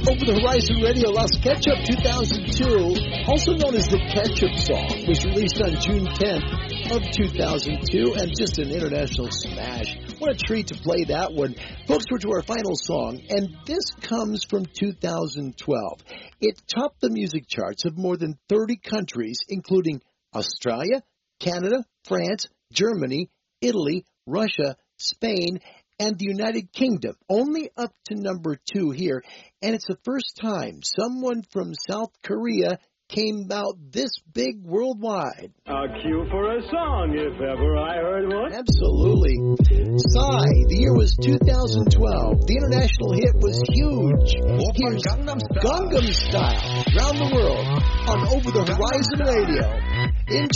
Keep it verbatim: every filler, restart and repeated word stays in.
Over the Horizon Radio, Las Ketchup two thousand two, also known as the Ketchup Song, was released on June tenth of two thousand two, and just an international smash. What a treat to play that one. Folks, we're to our final song, and this comes from two thousand twelve. It topped the music charts of more than thirty countries, including Australia, Canada, France, Germany, Italy, Russia, Spain, and the United Kingdom, only up to number two here. And it's the first time someone from South Korea came out this big worldwide. A cue for a song, if ever I heard one. Absolutely. Psy, the year was two thousand twelve. The international hit was huge. Here's Gangnam Style, around the world on Over the Horizon Radio. Enjoy.